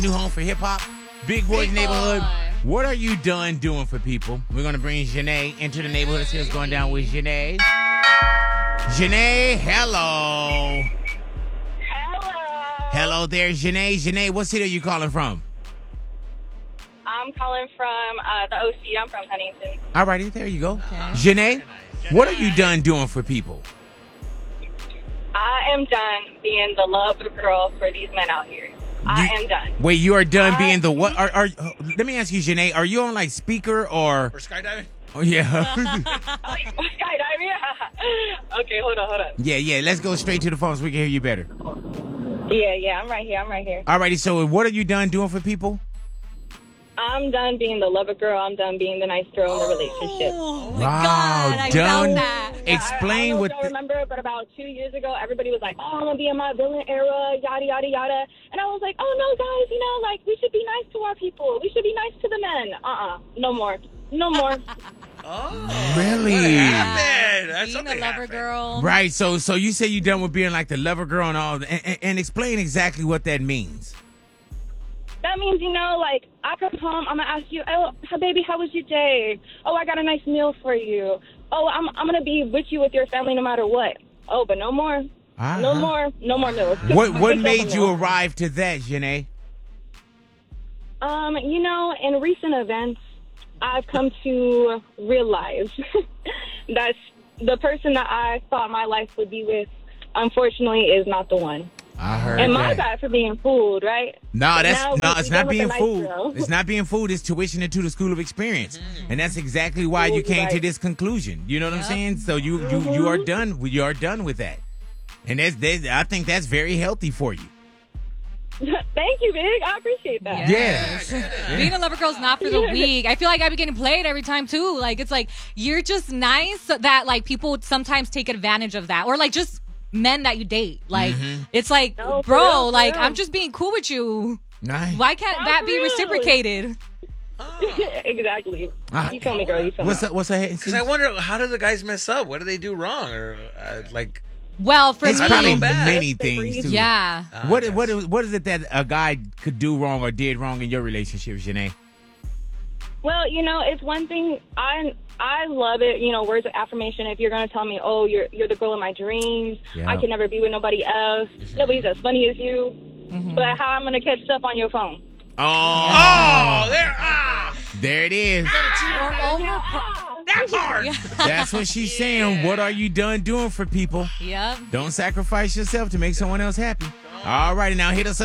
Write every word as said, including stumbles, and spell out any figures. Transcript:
New home for hip hop, Big Boys Big Neighborhood. Boy. What are you done doing for people? We're gonna bring Janae into the neighborhood. See what's going down with Janae. Janae, hello. Hello. Hello there, Janae. Janae, what city are you calling from? I'm calling from uh, the O C. I'm from Huntington. All righty, there you go. Janae, what are you done doing for people? I am done being the love girl for these men out here. I You- am done. Wait, you are done I- being the what? Are, are let me ask you, Janae, are you on like speaker or? Or skydiving? Oh yeah, Oh, skydiving? Okay, hold on, hold on. yeah, yeah. Let's go straight to the phone so we can hear you better. Yeah, yeah, I'm right here. I'm right here. All righty, so what are you done doing for people? I'm done being the lover girl. I'm done being the nice girl in the relationship. Oh my Wow, God, I done. felt that. Yeah, Explain I, I don't know what if y'all the- remember, but about two years ago, everybody was like, "Oh, I'm gonna be in my villain era, yada yada yada," and I was like, "Oh no, guys, you know, like we should be nice to our people. We should be nice to the men. Uh-uh, no more, no more." Oh. Really? What happened? That's Being something a lover happened. girl. Right. So, so you say you done with being like the lover girl and all, and, and, and explain exactly what that means. That means, you know, like, I come home, I'm going to ask you, oh, hi, baby, how was your day? Oh, I got a nice meal for you. Oh, I'm I'm going to be with you with your family no matter what. Oh, but no more. Uh-huh. No more. No more meals. What What Just made no you more. arrive to that, Janae? Um, you know, in recent events, I've come to realize that the person that I thought my life would be with, unfortunately, is not the one. I heard And my that. bad for being fooled, right? No, But that's now no, we- it's we not done with being the nice fooled. girl. It's not being fooled. It's tuition into the school of experience, and that's exactly why Ooh, you came to right. this conclusion. You know what I'm Yep. saying? So you you you are done. You are done with that, and that's, that's I think that's very healthy for you. Thank you, Big. I appreciate that. Yes. Yeah. Being a lover girl's not for the weak. I feel like I be getting played every time too. Like it's like you're just nice that like people sometimes take advantage of that, or like just men that you date. Like Mm-hmm. it's like, No, for bro, real, for like real. I'm just being cool with you. Nice. Why can't Oh, that for be real. reciprocated? Exactly. Ah. You feel me, girl. You feel What's me. up? What's up? Because I wonder, how do the guys mess up? What do they do wrong? Or uh, like, Well, for It's me, probably bad. many things too. yeah. uh, What yes. what is what is it that a guy could do wrong or did wrong in your relationship, Janae? Well, you know, it's one thing. I I love it. You know, words of affirmation. If you're gonna tell me, oh, you're you're the girl of my dreams. Yeah. I can never be with nobody else. Nobody's as funny as you. But how I'm gonna catch stuff on your phone? Oh, Oh, there. Ah, there it is. Or over. that part. That's what she's saying. What are you done doing for people? Yep. Don't sacrifice yourself to make someone else happy. All righty, now hit us up.